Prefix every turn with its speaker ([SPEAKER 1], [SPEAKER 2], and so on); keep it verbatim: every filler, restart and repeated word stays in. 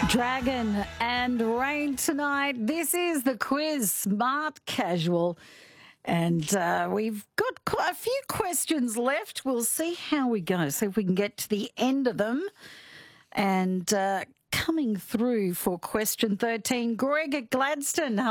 [SPEAKER 1] Dragon and Rain tonight. This is the quiz, Smart Casual. And uh, we've got quite a few questions left. We'll see how we go, see if we can get to the end of them. And uh, coming through for question thirteen, Greg at Gladstone.